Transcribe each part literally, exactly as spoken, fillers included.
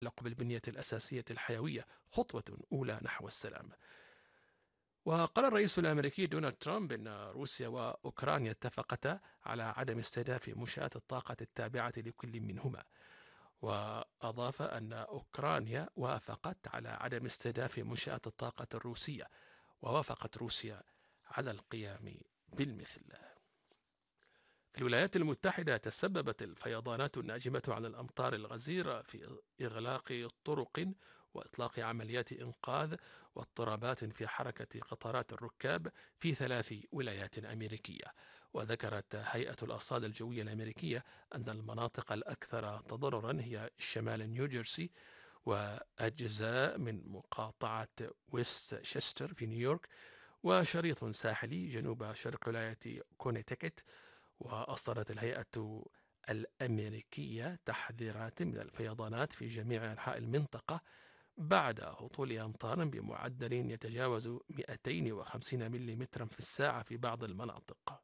بالبنية الأساسية الحيوية خطوة أولى نحو السلام. وقال الرئيس الأمريكي دونالد ترامب أن روسيا وأوكرانيا اتفقتا على عدم استهداف منشآت الطاقة التابعة لكل منهما، وأضاف أن أوكرانيا وافقت على عدم استهداف منشآت الطاقة الروسية، ووافقت روسيا على القيام بالمثل. في الولايات المتحدة تسببت الفيضانات الناجمة عن الأمطار الغزيرة في إغلاق طرق وإطلاق عمليات إنقاذ واضطرابات في حركة قطارات الركاب في ثلاث ولايات أمريكية. وذكرت هيئة الأرصاد الجوية الأمريكية أن المناطق الأكثر تضررا هي شمال نيوجيرسي وأجزاء من مقاطعة ويستشستر في نيويورك وشريط ساحلي جنوب شرق ولاية كونيتيكت. وأصدرت الهيئة الأمريكية تحذيرات من الفيضانات في جميع أنحاء المنطقة بعد هطول أمطار بمعدل يتجاوز مئتين وخمسين ملم في الساعة في بعض المناطق.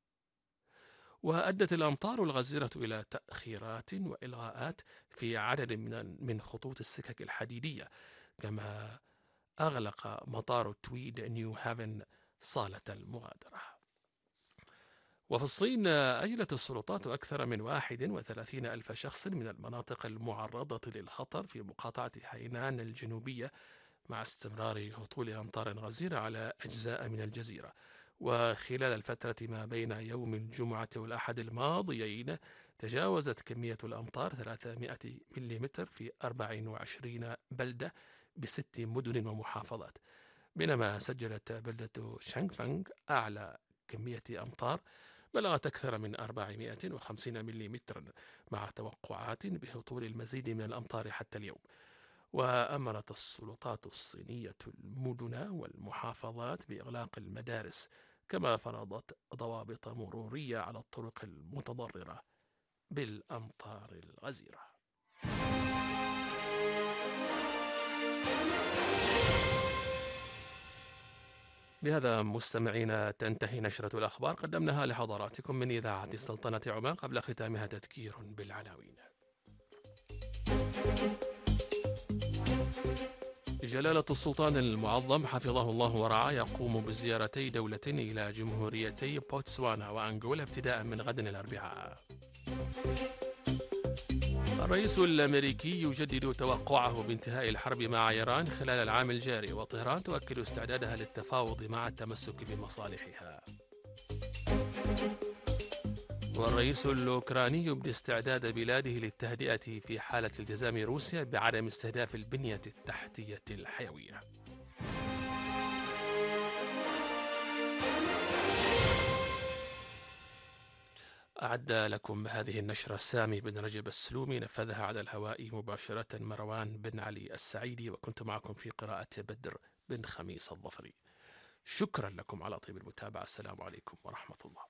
وأدت الأمطار الغزيرة إلى تأخيرات وإلغاءات في عدد من من خطوط السكك الحديدية، كما أغلق مطار تويد نيو هافن صالة المغادرة. وفي الصين أجلت السلطات أكثر من واحد وثلاثين ألف شخص من المناطق المعرضة للخطر في مقاطعة هاينان الجنوبية مع استمرار هطول أمطار غزيرة على أجزاء من الجزيرة. وخلال الفترة ما بين يوم الجمعة والأحد الماضيين تجاوزت كمية الأمطار ثلاثمائة ملم في أربع وعشرين بلدة بست مدن ومحافظات، بينما سجلت بلدة شانغفانغ أعلى كمية أمطار بلغت أكثر من أربعمائة وخمسين ملم، مع توقعات بهطول المزيد من الأمطار حتى اليوم. وأمرت السلطات الصينية المدن والمحافظات بإغلاق المدارس، كما فرضت ضوابط مرورية على الطرق المتضررة بالأمطار الغزيرة. بهذا مستمعينا تنتهي نشرة الأخبار قدمناها لحضراتكم من إذاعة سلطنة عمان. قبل ختامها تذكير بالعناوين. جلالة السلطان المعظم حفظه الله ورعاه يقوم بزيارتي دولة إلى جمهوريتي بوتسوانا وأنغولا ابتداء من غد الأربعاء. الرئيس الأمريكي يجدد توقعه بانتهاء الحرب مع إيران خلال العام الجاري، وطهران تؤكد استعدادها للتفاوض مع التمسك بمصالحها. والرئيس الأوكراني يبدي استعداد بلاده للتهدئة في حالة التزام روسيا بعدم استهداف البنية التحتية الحيوية. أعد لكم هذه النشرة سامي بن رجب السلومي، نفذها على الهواء مباشرة مروان بن علي السعيدي، وكنت معكم في قراءة بدر بن خميس الظفري. شكرا لكم على طيب المتابعة. السلام عليكم ورحمة الله.